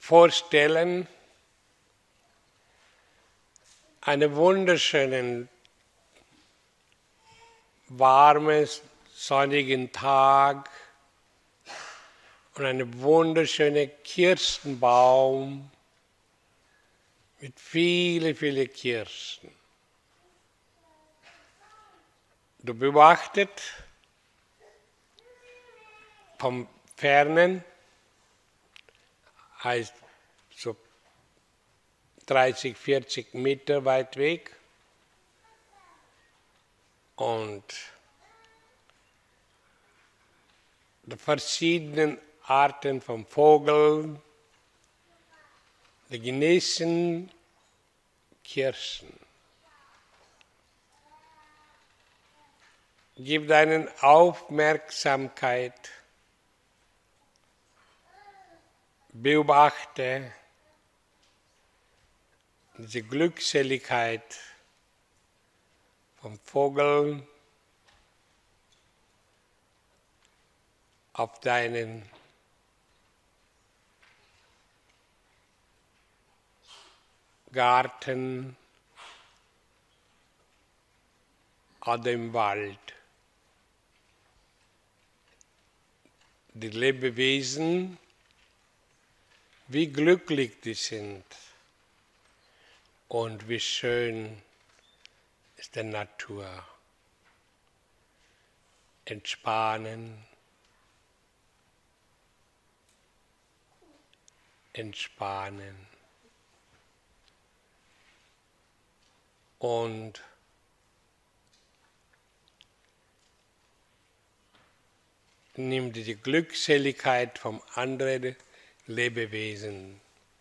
vorstellen, einen wunderschönen, warmen, sonnigen Tag und einen wunderschönen Kirschenbaum mit vielen, vielen Kirschen. Du beobachtet vom Fernen, heißt so 30, 40 Meter weit weg, und die verschiedenen Arten von Vogeln, die genießen Kirschen. Gib deinen Aufmerksamkeit, beobachte diese Glückseligkeit vom Vogel auf deinen Garten oder im Wald. Die Lebewesen, wie glücklich die sind und wie schön ist die Natur. Entspannen, entspannen. Und nimm die Glückseligkeit vom anderen Lebewesen.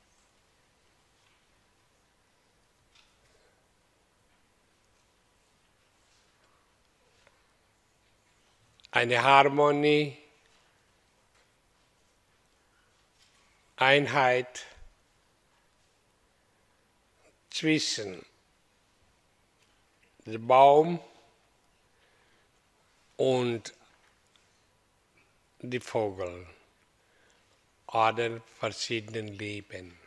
Eine Harmonie, Einheit zwischen dem Baum und die Vogel oder verschiedenen Leben.